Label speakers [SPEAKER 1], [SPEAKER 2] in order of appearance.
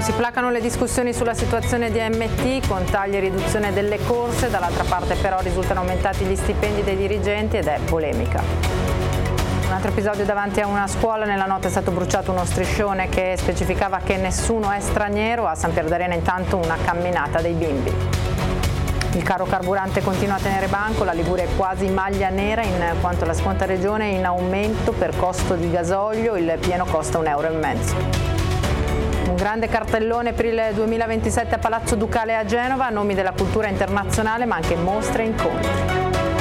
[SPEAKER 1] si placano le discussioni sulla situazione di AMT con tagli e riduzione delle corse, dall'altra parte però risultano aumentati gli stipendi dei dirigenti ed è polemica. Un altro episodio davanti a una scuola: nella notte è stato bruciato uno striscione che specificava che nessuno è straniero. A San Pier d'Arena intanto una camminata dei bimbi. Il caro carburante continua a tenere banco, la Liguria è quasi maglia nera in quanto la seconda regione è in aumento per costo di gasolio, il pieno costa €1,50. Un grande cartellone per il 2027 a Palazzo Ducale a Genova, nomi della cultura internazionale ma anche mostre e incontri.